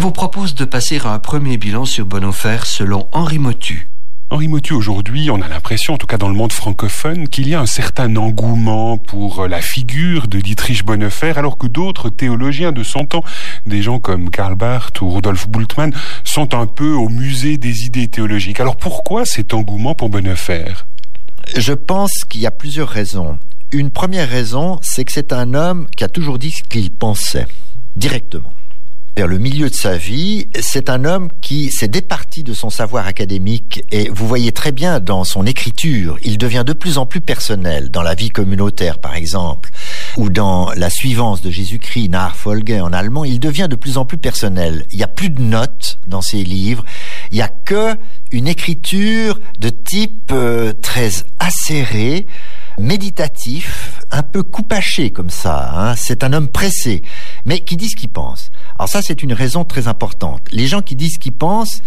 vous propose de passer à un premier bilan sur Bonhoeffer selon Henri Motu. Henri Motu, aujourd'hui, on a l'impression, en tout cas dans le monde francophone, qu'il y a un certain engouement pour la figure de Dietrich Bonhoeffer, alors que d'autres théologiens de son temps, des gens comme Karl Barth ou Rudolf Bultmann, sont un peu au musée des idées théologiques. Alors pourquoi cet engouement pour Bonhoeffer ? Je pense qu'il y a plusieurs raisons. Une première raison, c'est que c'est un homme qui a toujours dit ce qu'il pensait, directement. Vers le milieu de sa vie, c'est un homme qui s'est départi de son savoir académique et vous voyez très bien dans son écriture, il devient de plus en plus personnel, dans la vie communautaire par exemple, ou dans la suivance de Jésus-Christ, Nachfolge en allemand, il devient de plus en plus personnel. Il n'y a plus de notes dans ses livres, il n'y a que une écriture de type très acéré, méditatif, un peu coupaché comme ça, hein. C'est un homme pressé, mais qui dit ce qu'il pense. Alors ça, c'est une raison très importante. Les gens qui disent ce qu'ils pensent,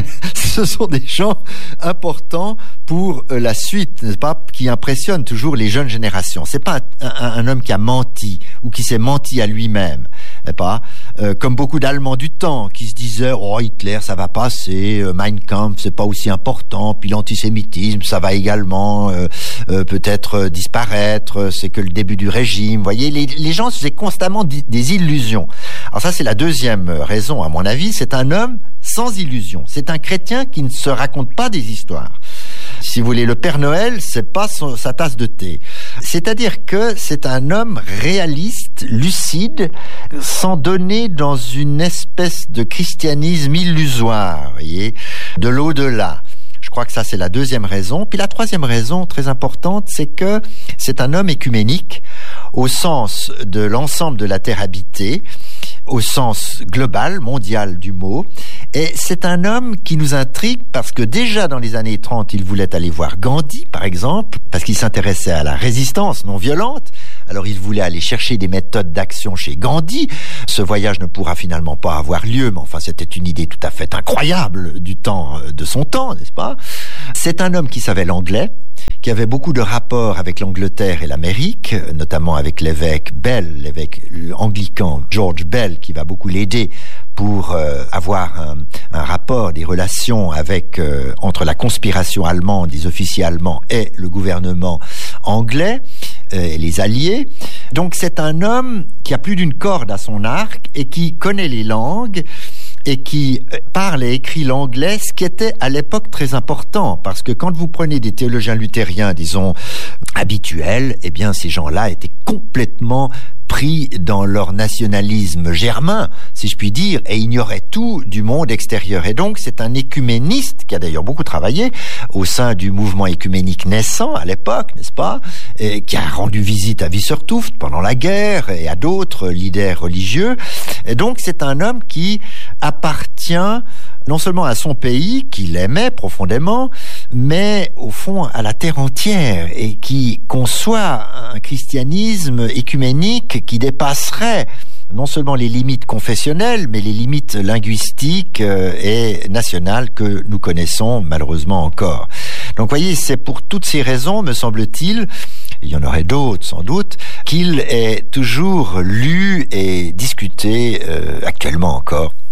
ce sont des gens importants pour la suite, n'est-ce pas, qui impressionnent toujours les jeunes générations. C'est pas un homme qui a menti ou qui s'est menti à lui-même, n'est-ce pas, comme beaucoup d'Allemands du temps qui se disaient « Oh, Hitler, ça va passer, Mein Kampf, c'est pas aussi important, puis l'antisémitisme, ça va également peut-être disparaître, c'est que le début du régime. » Vous voyez, les gens se faisaient constamment des illusions. Alors ça, c'est la deuxième raison, à mon avis, c'est un homme sans illusion. C'est un chrétien qui ne se raconte pas des histoires. Si vous voulez, le Père Noël, c'est pas sa tasse de thé. C'est-à-dire que c'est un homme réaliste, lucide, sans donner dans une espèce de christianisme illusoire, vous voyez, de l'au-delà. Je crois que ça, c'est la deuxième raison. Puis la troisième raison, très importante, c'est que c'est un homme écuménique au sens de l'ensemble de la terre habitée, au sens global, mondial du mot. Et c'est un homme qui nous intrigue parce que déjà dans les années 30, il voulait aller voir Gandhi, par exemple, parce qu'il s'intéressait à la résistance non violente. Alors il voulait aller chercher des méthodes d'action chez Gandhi. Ce voyage ne pourra finalement pas avoir lieu, mais enfin c'était une idée tout à fait incroyable du temps, de son temps, n'est-ce pas? C'est un homme qui savait l'anglais, qui avait beaucoup de rapports avec l'Angleterre et l'Amérique, notamment avec l'évêque Bell, l'évêque anglican George Bell, qui va beaucoup l'aider pour avoir un rapport, des relations avec entre la conspiration allemande, les officiers allemands et le gouvernement anglais, les alliés. Donc c'est un homme qui a plus d'une corde à son arc et qui connaît les langues et qui parle et écrit l'anglais, ce qui était à l'époque très important, parce que quand vous prenez des théologiens luthériens, disons, habituels, eh bien ces gens-là étaient complètement pris dans leur nationalisme germain, si je puis dire, et ignoraient tout du monde extérieur. Et donc c'est un écuméniste qui a d'ailleurs beaucoup travaillé au sein du mouvement écuménique naissant à l'époque, n'est-ce pas, et qui a rendu visite à Vissertouft pendant la guerre et à d'autres leaders religieux. Et donc c'est un homme qui appartient non seulement à son pays, qu'il aimait profondément, mais au fond à la terre entière, et qui conçoit un christianisme écuménique qui dépasserait non seulement les limites confessionnelles, mais les limites linguistiques et nationales que nous connaissons malheureusement encore. Donc voyez, c'est pour toutes ces raisons, me semble-t-il, il y en aurait d'autres sans doute, qu'il est toujours lu et discuté actuellement encore.